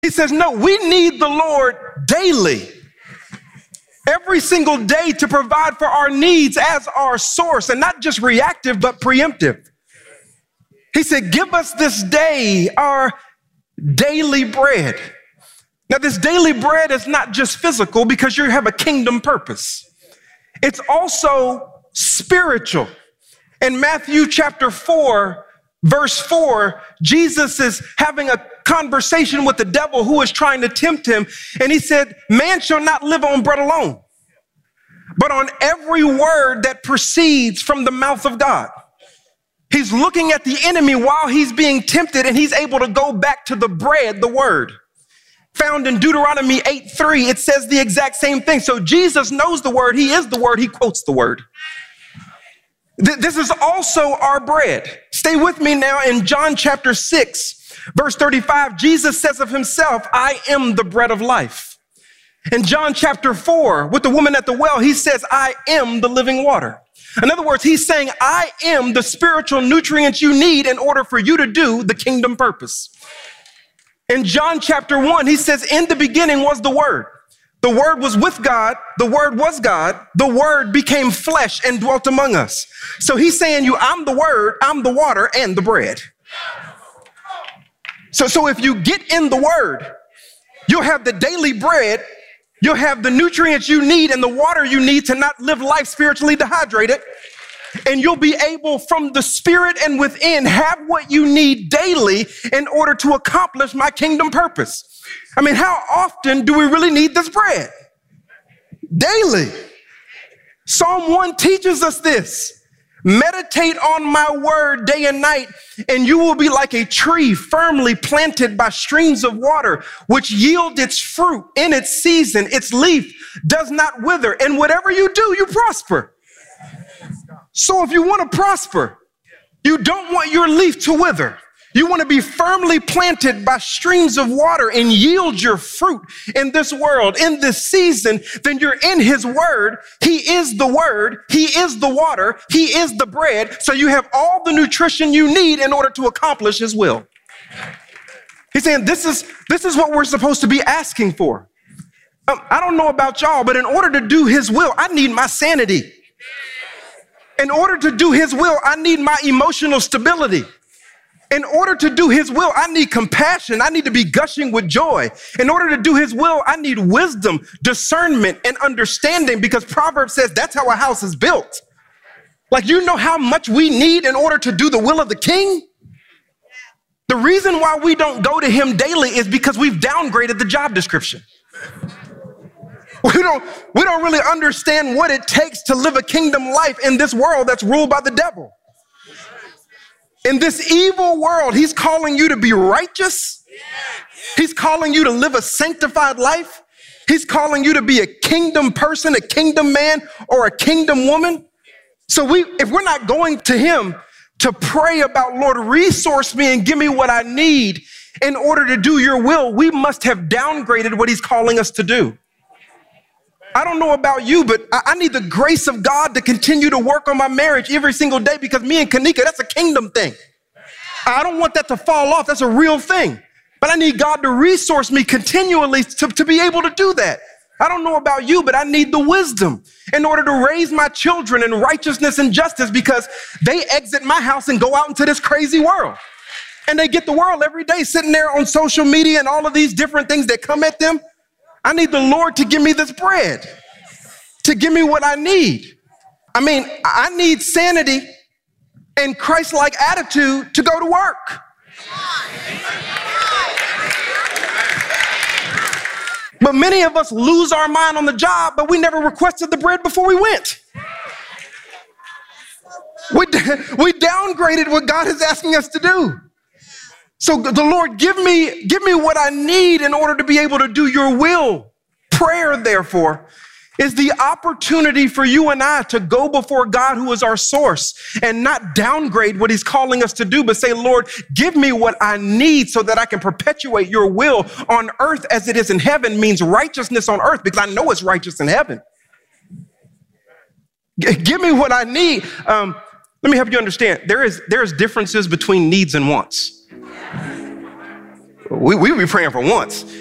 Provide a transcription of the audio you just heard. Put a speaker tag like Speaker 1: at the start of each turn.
Speaker 1: He says, no, we need the Lord daily, every single day to provide for our needs as our source, and not just reactive, but preemptive. He said, give us this day our daily bread. Now, this daily bread is not just physical because you have a kingdom purpose. It's also spiritual. In Matthew chapter 4, verse 4, Jesus is having a conversation with the devil who is trying to tempt him. And he said, man shall not live on bread alone, but on every word that proceeds from the mouth of God. He's looking at the enemy while he's being tempted, and he's able to go back to the bread, the word. Found in Deuteronomy 8:3, it says the exact same thing. So Jesus knows the word. He is the word. He quotes the word. This is also our bread. Stay with me now in John chapter 6, verse 35. Jesus says of himself, I am the bread of life. In John chapter 4, with the woman at the well, he says, I am the living water. In other words, he's saying, I am the spiritual nutrients you need in order for you to do the kingdom purpose. In John chapter 1, he says, in the beginning was the Word. The Word was with God. The Word was God. The Word became flesh and dwelt among us. So he's saying I'm the Word, I'm the water, and the bread. So if you get in the Word, you'll have the daily bread, you'll have the nutrients you need and the water you need to not live life spiritually dehydrated. And you'll be able from the Spirit and within have what you need daily in order to accomplish my kingdom purpose. I mean, how often do we really need this bread? Daily. Psalm 1 teaches us this. Meditate on my word day and night, and you will be like a tree firmly planted by streams of water, which yield its fruit in its season. Its leaf does not wither, and whatever you do, you prosper. So if you want to prosper, you don't want your leaf to wither. You want to be firmly planted by streams of water and yield your fruit in this world, in this season, then you're in his word. He is the word. He is the water. He is the bread. So you have all the nutrition you need in order to accomplish his will. He's saying this is what we're supposed to be asking for. I don't know about y'all, but in order to do his will, I need my sanity. In order to do his will, I need my emotional stability. In order to do his will, I need compassion. I need to be gushing with joy. In order to do his will, I need wisdom, discernment, and understanding, because Proverbs says that's how a house is built. Like, you know how much we need in order to do the will of the king? The reason why we don't go to him daily is because we've downgraded the job description. We don't really understand what it takes to live a kingdom life in this world that's ruled by the devil. In this evil world, he's calling you to be righteous. He's calling you to live a sanctified life. He's calling you to be a kingdom person, a kingdom man, or a kingdom woman. So if we're not going to him to pray about, Lord, resource me and give me what I need in order to do your will, we must have downgraded what he's calling us to do. I don't know about you, but I need the grace of God to continue to work on my marriage every single day, because me and Kanika, that's a kingdom thing. I don't want that to fall off. That's a real thing. But I need God to resource me continually to be able to do that. I don't know about you, but I need the wisdom in order to raise my children in righteousness and justice, because they exit my house and go out into this crazy world. And they get the world every day sitting there on social media and all of these different things that come at them. I need the Lord to give me this bread, to give me what I need. I mean, I need sanity and Christ-like attitude to go to work. But many of us lose our mind on the job, but we never requested the bread before we went. We downgraded what God is asking us to do. So the Lord, give me what I need in order to be able to do your will. Prayer, therefore, is the opportunity for you and I to go before God, who is our source, and not downgrade what he's calling us to do, but say, Lord, give me what I need so that I can perpetuate your will on earth as it is in heaven. Means righteousness on earth, because I know it's righteous in heaven. Give me what I need. Let me help you understand. There is differences between needs and wants. We be praying for once.